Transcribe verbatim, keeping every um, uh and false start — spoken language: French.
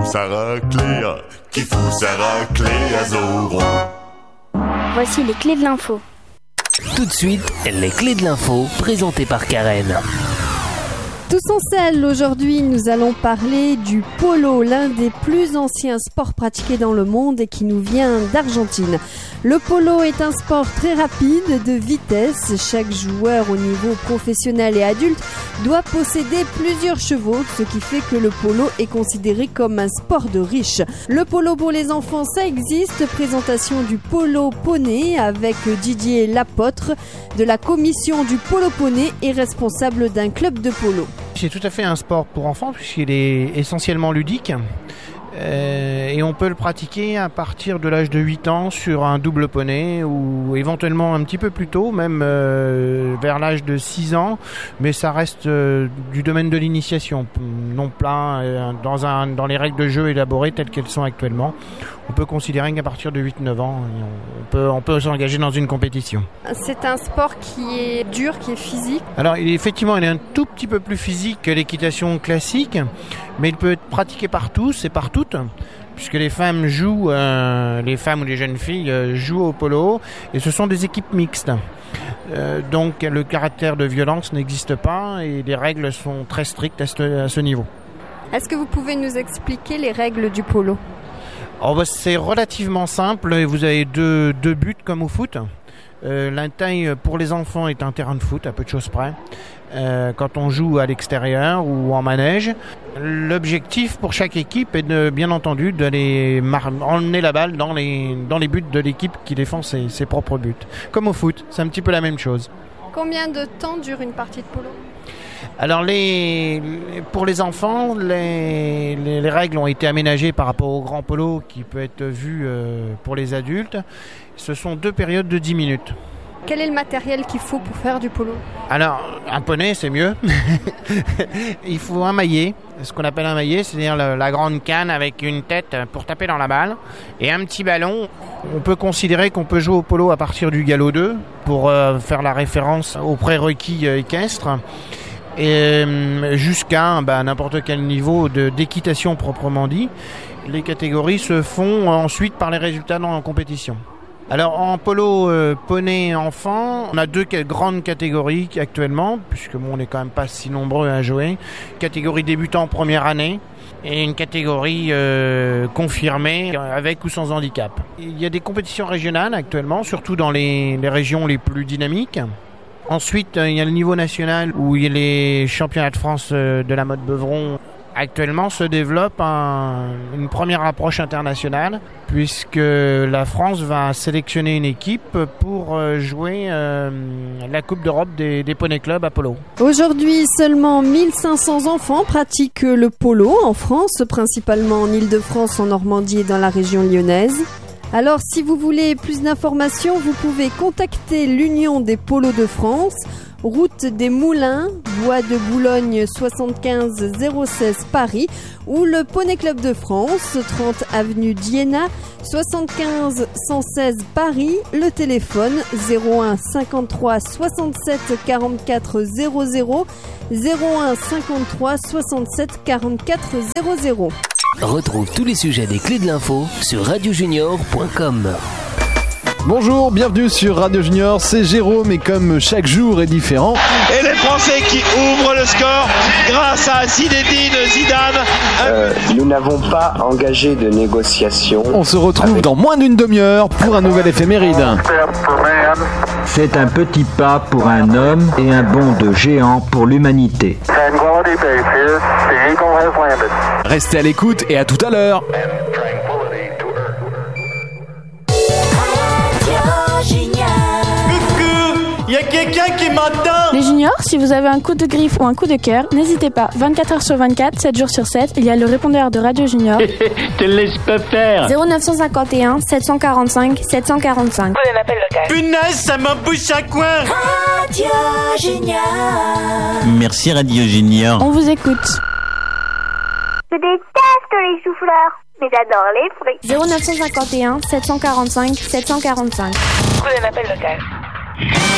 sa raclée, qui fout sa raclée à Zorro. Voici les clés de l'info. Tout de suite, les clés de l'info présentées par Karen. Tous en selle, aujourd'hui nous allons parler du polo, l'un des plus anciens sports pratiqués dans le monde et qui nous vient d'Argentine. Le polo est un sport très rapide, de vitesse. Chaque joueur au niveau professionnel et adulte doit posséder plusieurs chevaux, ce qui fait que le polo est considéré comme un sport de riche. Le polo pour les enfants, ça existe. Présentation du polo poney avec Didier Lapôtre de la commission du polo poney et responsable d'un club de polo. C'est tout à fait un sport pour enfants puisqu'il est essentiellement ludique euh, et on peut le pratiquer à partir de l'âge de huit ans sur un double poney ou éventuellement un petit peu plus tôt, même euh, vers l'âge de six ans, mais ça reste euh, du domaine de l'initiation, non plein euh, dans, un, dans les règles de jeu élaborées telles qu'elles sont actuellement. On peut considérer qu'à partir de huit neuf ans, on peut, on peut s'engager dans une compétition. C'est un sport qui est dur, qui est physique. Alors, il est, effectivement, il est un tout petit peu plus physique que l'équitation classique, mais il peut être pratiqué par tous et par toutes, puisque les femmes jouent, euh, les femmes ou les jeunes filles euh, jouent au polo, et ce sont des équipes mixtes. Euh, donc, le caractère de violence n'existe pas, et les règles sont très strictes à ce, à ce niveau. Est-ce que vous pouvez nous expliquer les règles du polo ? Alors, bah, c'est relativement simple. Vous avez deux, deux buts comme au foot. Euh, la taille pour les enfants est un terrain de foot, à peu de choses près. Euh, quand on joue à l'extérieur ou en manège, l'objectif pour chaque équipe est de, bien entendu d'aller mar- emmener la balle dans les, dans les buts de l'équipe qui défend ses, ses propres buts. Comme au foot, c'est un petit peu la même chose. Combien de temps dure une partie de polo ? Alors les, pour les enfants, les, les, les règles ont été aménagées par rapport au grand polo qui peut être vu euh, pour les adultes. Ce sont deux périodes de dix minutes. Quel est le matériel qu'il faut pour faire du polo ? Alors, un poney, c'est mieux. Il faut un maillet, ce qu'on appelle un maillet, c'est-à-dire la, la grande canne avec une tête pour taper dans la balle et un petit ballon. On peut considérer qu'on peut jouer au polo à partir du galop deux pour euh, faire la référence aux prérequis euh, équestres. Et jusqu'à bah, n'importe quel niveau de, d'équitation proprement dit. Les catégories se font ensuite par les résultats dans la compétition. Alors en polo euh, poney enfant, on a deux grandes catégories actuellement, puisque bon, on n'est quand même pas si nombreux à jouer. Catégorie débutant première année et une catégorie euh, confirmée avec ou sans handicap. Il y a des compétitions régionales actuellement, surtout dans les, les régions les plus dynamiques. Ensuite, il y a le niveau national où les championnats de France de la mode Beuvron actuellement se développe un, une première approche internationale puisque la France va sélectionner une équipe pour jouer euh, la Coupe d'Europe des, des Poney Club à polo. Aujourd'hui, seulement mille cinq cents enfants pratiquent le polo en France, principalement en Île-de-France, en Normandie et dans la région lyonnaise. Alors, si vous voulez plus d'informations, vous pouvez contacter l'Union des Polos de France, route des Moulins, Bois de Boulogne soixante-quinze zéro seize Paris, ou le Poney Club de France, trente avenue d'Iéna, soixante-quinze cent seize Paris, le téléphone zéro un cinquante-trois soixante-sept quarante-quatre zéro zéro, zéro un cinquante-trois soixante-sept quarante-quatre zéro zéro. Retrouve tous les sujets des clés de l'info sur radio junior point com. Bonjour, bienvenue sur Radio Junior, c'est Jérôme et comme chaque jour est différent... Et les Français qui ouvrent le score grâce à Zinedine Zidane. Euh, nous n'avons pas engagé de négociation. On se retrouve avec... dans moins d'une demi-heure pour un nouvel éphéméride. C'est un petit pas pour un homme et un bond de géant pour l'humanité. Restez à l'écoute et à tout à l'heure. Il y a quelqu'un qui m'entend. Les juniors, si vous avez un coup de griffe ou un coup de cœur, n'hésitez pas. vingt-quatre heures sur vingt-quatre, sept jours sur sept, il y a le répondeur de Radio Junior. Te laisse pas faire. zéro neuf cent cinquante et un sept cent quarante-cinq sept cent quarante-cinq. Prenez l'appel local. Punaise, ça m'embouche à coin. Radio Junior. Merci Radio Junior. On vous écoute. Je déteste les choux-fleurs, mais j'adore les fruits. zéro neuf cent cinquante et un sept cent quarante-cinq sept cent quarante-cinq. Prenez l'appel local.